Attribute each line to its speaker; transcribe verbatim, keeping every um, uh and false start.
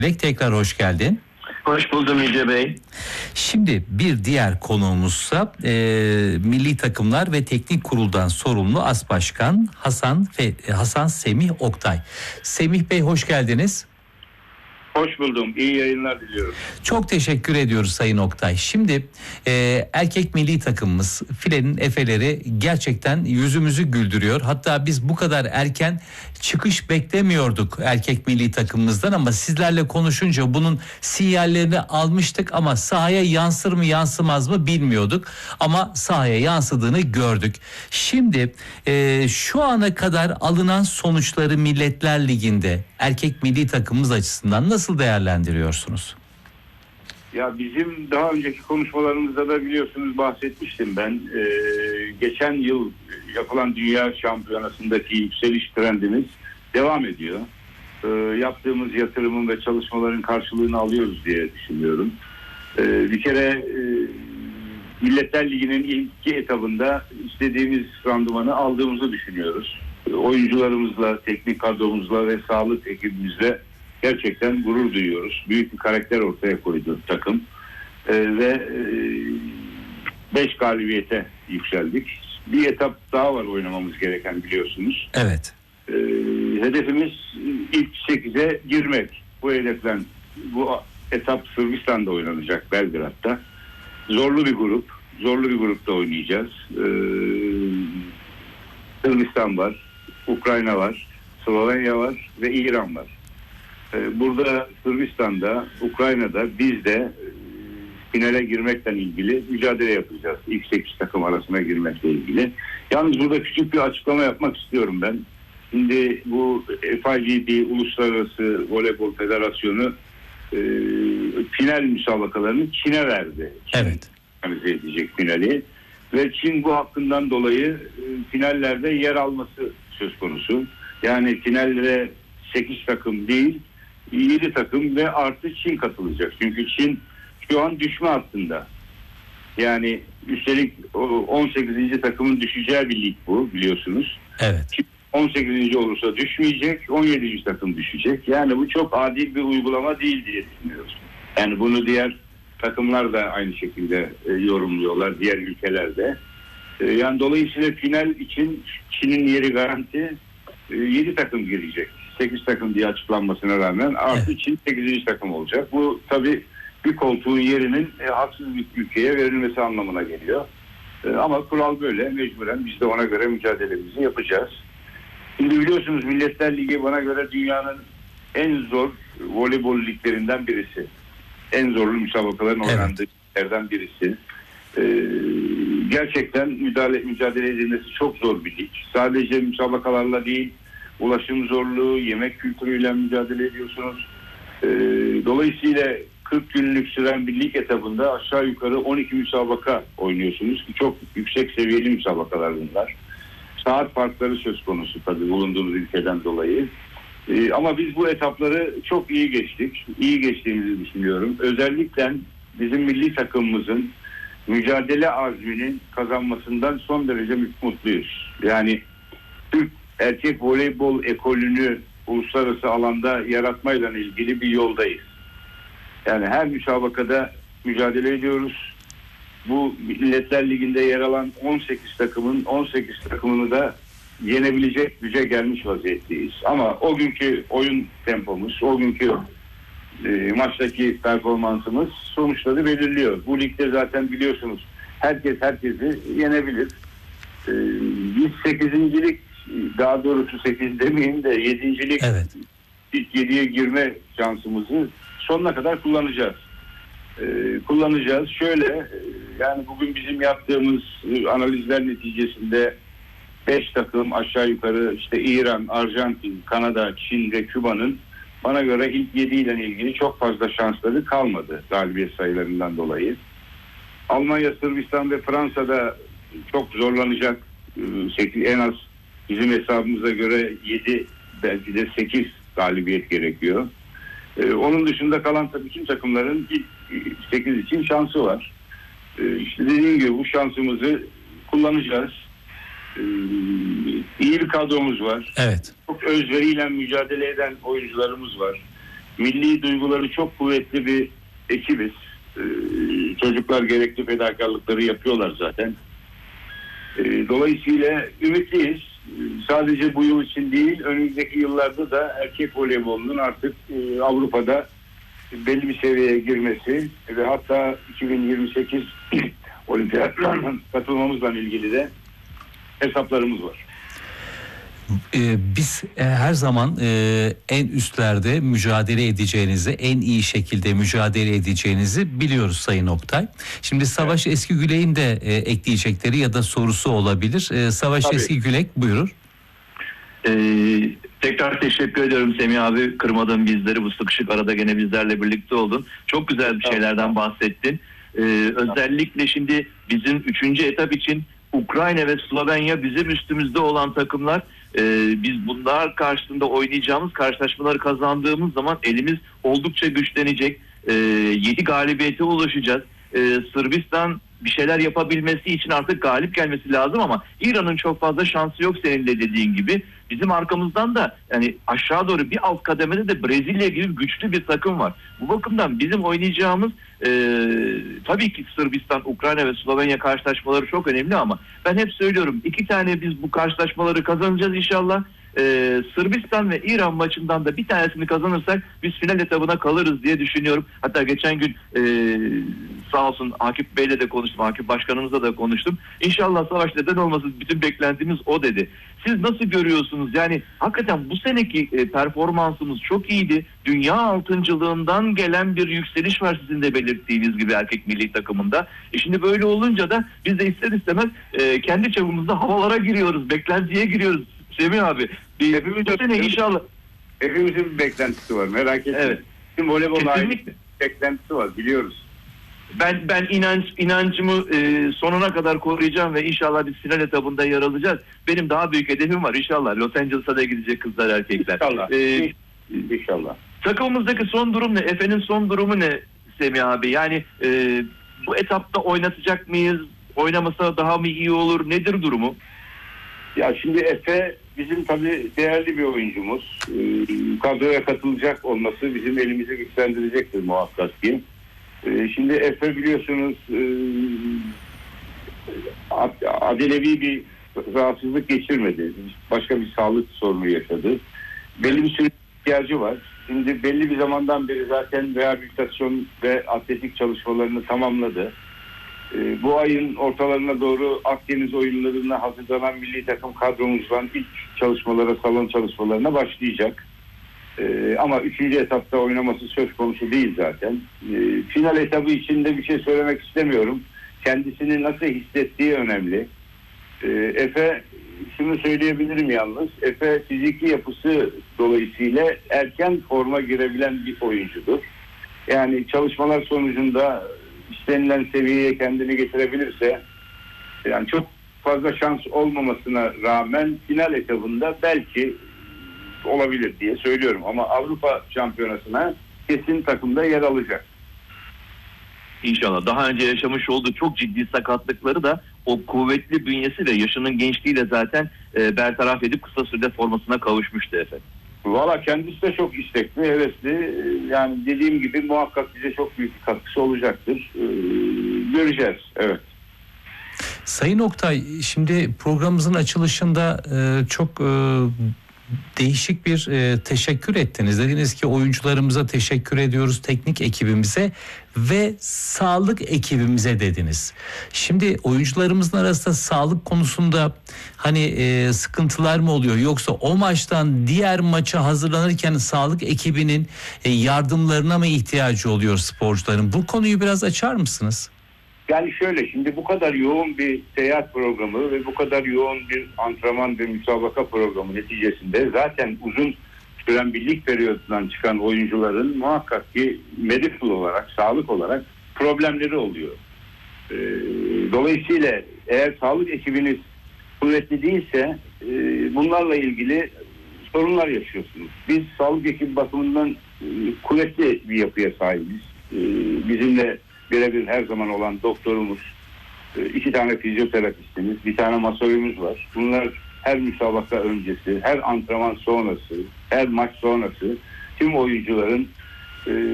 Speaker 1: Tekrar hoş geldin.
Speaker 2: Hoş buldum Yüce Bey.
Speaker 1: Şimdi bir diğer konuğumuzsa e, milli takımlar ve teknik kuruldan sorumlu As Başkan Hasan Fe, Hasan Semih Oktay. Semih Bey hoş geldiniz.
Speaker 2: Hoş buldum. İyi yayınlar diliyorum.
Speaker 1: Çok teşekkür ediyoruz Sayın Oktay. Şimdi e, erkek milli takımımız filenin efeleri gerçekten yüzümüzü güldürüyor. Hatta biz bu kadar erken çıkış beklemiyorduk erkek milli takımımızdan ama sizlerle konuşunca bunun sinyallerini almıştık ama sahaya yansır mı yansımaz mı bilmiyorduk. Ama sahaya yansıdığını gördük. Şimdi e, şu ana kadar alınan sonuçları Milletler Ligi'nde erkek milli takımımız açısından nasıl değerlendiriyorsunuz?
Speaker 2: Ya bizim daha önceki konuşmalarımızda da biliyorsunuz bahsetmiştim ben. Ee, geçen yıl yapılan Dünya Şampiyonası'ndaki yükseliş trendimiz devam ediyor. Ee, yaptığımız yatırımın ve çalışmaların karşılığını alıyoruz diye düşünüyorum. Ee, bir kere e, Milletler Ligi'nin ilk iki etabında istediğimiz randımanı aldığımızı düşünüyoruz. Ee, oyuncularımızla, teknik kadromuzla ve sağlık ekibimizle gerçekten gurur duyuyoruz. Büyük bir karakter ortaya koydu takım. Ee, ve beş galibiyete yükseldik. Bir etap daha var oynamamız gereken biliyorsunuz.
Speaker 1: Evet.
Speaker 2: Ee, hedefimiz ilk sekize girmek. Bu hedeften bu etap Sırbistan'da oynanacak, Belgrad'da. Zorlu bir grup. Zorlu bir grupta oynayacağız. Ee, Sırbistan var, Ukrayna var, Slovenya var ve İran var. Burada Sırbistan'da, Ukrayna'da biz de finale girmekle ilgili mücadele yapacağız. İlk sekiz takım arasına girmekle ilgili. Yalnız burada küçük bir açıklama yapmak istiyorum ben. Şimdi bu F I V B Uluslararası Voleybol Federasyonu e, final müsabakalarını Çin'e verdi. Çin
Speaker 1: evet.
Speaker 2: organize edecek finali. Ve Çin bu hakkından dolayı e, finallerde yer alması söz konusu. Yani finallere sekiz takım değil, yedi takım ve artı Çin katılacak. Çünkü Çin şu an düşme hattında. Yani üstelik on sekizinci takımın düşeceği bir lig bu biliyorsunuz.
Speaker 1: Evet.
Speaker 2: Çin on sekizinci olursa düşmeyecek, on yedinci takım düşecek. Yani bu çok adil bir uygulama değil diye düşünüyoruz. Yani bunu diğer takımlar da aynı şekilde e, yorumluyorlar, diğer ülkelerde. E, yani dolayısıyla final için Çin'in yeri garanti, e, yedi takım girecek. sekiz takım diye açıklanmasına rağmen artı Çin sekizinci takım olacak. Bu tabii bir koltuğun yerinin e, haksız bir ülkeye verilmesi anlamına geliyor. E, ama kural böyle. Mecburen biz de ona göre mücadelemizi yapacağız. Şimdi biliyorsunuz Milletler Ligi bana göre dünyanın en zor voleybol liglerinden birisi. En zorlu müsabakaların oynandığı liglerden birisi. E, gerçekten müdahale, mücadele edilmesi çok zor bir lig. Sadece müsabakalarla değil, ulaşım zorluğu, yemek kültürüyle mücadele ediyorsunuz. Ee, dolayısıyla kırk günlük süren bir lig etabında aşağı yukarı on iki müsabaka oynuyorsunuz ki çok yüksek seviyeli müsabakalar bunlar. Saat farkları söz konusu tabii bulunduğumuz ülkeden dolayı. Ee, ama biz bu etapları çok iyi geçtik. İyi geçtiğimizi düşünüyorum. Özellikle bizim milli takımımızın mücadele azminin kazanmasından son derece mutluyuz. Yani Türk erkek voleybol ekolünü uluslararası alanda yaratmayla ilgili bir yoldayız. Yani her müsabakada mücadele ediyoruz. Bu Milletler Ligi'nde yer alan on sekiz takımın on sekiz takımını da yenebilecek güce gelmiş vaziyetteyiz. Ama o günkü oyun tempomuz, o günkü e, maçtaki performansımız sonuçları belirliyor. Bu ligde zaten biliyorsunuz herkes herkesi yenebilir. E, biz sekizincilik daha doğrusu sekiz demeyeyim de yedincilik
Speaker 1: evet.
Speaker 2: ilk yediye girme şansımızı sonuna kadar kullanacağız. Ee, kullanacağız. Şöyle yani bugün bizim yaptığımız analizler neticesinde beş takım aşağı yukarı işte İran, Arjantin, Kanada, Çin ve Küba'nın bana göre ilk yedi ile ilgili çok fazla şansları kalmadı galibiyet sayılarından dolayı. Almanya, Sırbistan ve Fransa'da çok zorlanacak. En az bizim hesabımıza göre yedi belki de sekiz galibiyet gerekiyor. Ee, onun dışında kalan bütün takımların ilk sekiz için şansı var. Ee, işte dediğim gibi bu şansımızı kullanacağız. Ee, iyi bir kadromuz var.
Speaker 1: Evet.
Speaker 2: Çok özveriyle mücadele eden oyuncularımız var. milli duyguları çok kuvvetli bir ekibiz. Ee, çocuklar gerekli fedakarlıkları yapıyorlar zaten. Ee, dolayısıyla ümitliyiz. Ee, sadece bu yıl için değil, önümüzdeki yıllarda da erkek voleybolunun artık e, Avrupa'da belli bir seviyeye girmesi ve hatta iki bin yirmi sekiz olimpiyatlarına katılmamızla ilgili de hesaplarımız var.
Speaker 1: Ee, biz e, her zaman e, en üstlerde mücadele edeceğinizi, en iyi şekilde mücadele edeceğinizi biliyoruz Sayın Oktay. Şimdi Savaş evet. Eskigülek'in de e, ekleyecekleri ya da sorusu olabilir. E, Savaş Tabii. Eskigülek buyurur.
Speaker 3: Ee, tekrar teşekkür ediyorum Semih abi, kırmadın bizleri, bu sıkışık arada gene bizlerle birlikte oldun. Çok güzel bir şeylerden bahsettin. Ee, özellikle şimdi bizim üçüncü etap için Ukrayna ve Slovenya bizim üstümüzde olan takımlar. Ee, biz bunlar karşısında oynayacağımız karşılaşmaları kazandığımız zaman elimiz oldukça güçlenecek. Ee, yedi galibiyete ulaşacağız. Ee, Sırbistan bir şeyler yapabilmesi için artık galip gelmesi lazım ama İran'ın çok fazla şansı yok senin de dediğin gibi. Bizim arkamızdan da yani aşağı doğru bir alt kademede de Brezilya gibi güçlü bir takım var. Bu bakımdan bizim oynayacağımız e, tabii ki Sırbistan, Ukrayna ve Slovenya karşılaşmaları çok önemli ama ben hep söylüyorum, iki tane biz bu karşılaşmaları kazanacağız inşallah. Ee, Sırbistan ve İran maçından da bir tanesini kazanırsak biz final etabına kalırız diye düşünüyorum. Hatta geçen gün e, sağ olsun Akif Bey'le de konuştum, Akif Başkanımızla da konuştum. İnşallah Savaş neden olmasın, bütün beklentimiz o dedi. Siz nasıl görüyorsunuz? Yani hakikaten bu seneki e, performansımız çok iyiydi. Dünya altıncılığından gelen bir yükseliş var sizin de belirttiğiniz gibi erkek milli takımında. E şimdi böyle olunca da biz de ister istemez e, kendi çapımızda havalara giriyoruz, beklentiye giriyoruz. Semih abi, bir,
Speaker 2: hepimiz
Speaker 3: bu sene inşallah.
Speaker 2: Hepimizin bir beklentisi var, merak etmeyin. Evet. Bizim voleybol ailesinin beklentisi var, biliyoruz.
Speaker 3: Ben ben inanç inancımı e, sonuna kadar koruyacağım ve inşallah biz final etabında yer alacağız. Benim daha büyük hedefim var inşallah. Los Angeles'a da gidecek kızlar, erkekler.
Speaker 2: İnşallah. Ee, inşallah.
Speaker 3: Takımımızdaki son durum ne? Efe'nin son durumu ne Semih abi? Yani e, bu etapta oynatacak mıyız? Oynamasa daha mı iyi olur? Nedir durumu?
Speaker 2: Ya şimdi Efe bizim tabii değerli bir oyuncumuz. Ee, kadroya katılacak olması bizim elimizi güçlendirecektir muhakkak ki. Ee, şimdi Efe biliyorsunuz e, adelevi bir rahatsızlık geçirmedi. Başka bir sağlık sorunu yaşadı. Belli bir süre ihtiyacı var. Şimdi belli bir zamandan beri zaten rehabilitasyon ve atletik çalışmalarını tamamladı. Bu ayın ortalarına doğru Akdeniz oyunlarına hazırlanan milli takım kadromuzdan ilk çalışmalara, salon çalışmalarına başlayacak. Ee, ama üçüncü etapta oynaması söz konusu değil zaten. Ee, final etabı için de bir şey söylemek istemiyorum. Kendisini nasıl hissettiği önemli. Ee, Efe, şunu söyleyebilirim yalnız. Efe fiziki yapısı dolayısıyla erken forma girebilen bir oyuncudur. Yani çalışmalar sonucunda istenilen seviyeye kendini getirebilirse, yani çok fazla şans olmamasına rağmen final etabında belki olabilir diye söylüyorum. Ama Avrupa Şampiyonası'na kesin takımda yer alacak.
Speaker 3: İnşallah. Daha önce yaşamış olduğu çok ciddi sakatlıkları da o kuvvetli bünyesi ve yaşının gençliğiyle zaten e, bertaraf edip kısa sürede formasına kavuşmuştu efendim.
Speaker 2: Valla kendisi de çok istekli, hevesli. Yani dediğim gibi muhakkak bize çok büyük bir katkısı olacaktır. Ee, göreceğiz, evet.
Speaker 1: Sayın Oktay, şimdi programımızın açılışında e, çok e, değişik bir e, teşekkür ettiniz. Dediniz ki oyuncularımıza teşekkür ediyoruz, teknik ekibimize ve sağlık ekibimize dediniz. Şimdi oyuncularımızın arasında sağlık konusunda hani e, sıkıntılar mı oluyor, yoksa o maçtan diğer maça hazırlanırken sağlık ekibinin e, yardımlarına mı ihtiyacı oluyor sporcuların? Bu konuyu biraz açar mısınız?
Speaker 2: Yani şöyle, şimdi bu kadar yoğun bir seyahat programı ve bu kadar yoğun bir antrenman ve müsabaka programı neticesinde zaten uzun süren bir lig periyodundan çıkan oyuncuların muhakkak ki medical olarak, sağlık olarak problemleri oluyor. Ee, dolayısıyla eğer sağlık ekibiniz kuvvetli değilse e, bunlarla ilgili sorunlar yaşıyorsunuz. Biz sağlık ekibi bakımından e, kuvvetli bir yapıya sahibiz. E, bizimle birebir her zaman olan doktorumuz, iki tane fizyoterapistimiz, bir tane masörümüz var. Bunlar her müsabaka öncesi, her antrenman sonrası, her maç sonrası tüm oyuncuların e,